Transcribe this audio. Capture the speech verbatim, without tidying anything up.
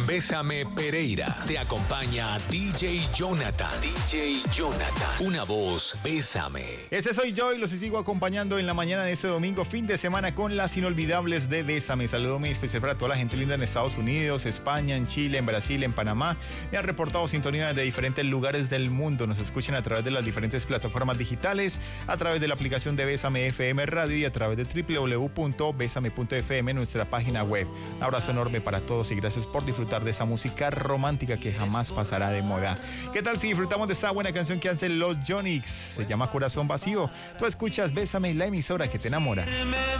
Bésame Pereira. Te acompaña D J Jonathan. D J Jonathan. Una voz, bésame. Ese soy yo y los sigo acompañando en la mañana de este domingo, fin de semana, con las inolvidables de Bésame. Saludo muy especial para toda la gente linda en Estados Unidos, España, en Chile, en Brasil, en Panamá. Me han reportado sintonía de diferentes lugares del mundo. Nos escuchan a través de las diferentes plataformas digitales, a través de la aplicación de Bésame F M Radio y a través de doble u doble u doble u punto bésame punto f m, nuestra página web. Un abrazo enorme para todos y gracias por disfrutar de esa música romántica que jamás pasará de moda. ¿Qué tal si disfrutamos de esta buena canción que hacen los Yonix? Se llama Corazón Vacío. Tú escuchas Bésame, la emisora que te enamora.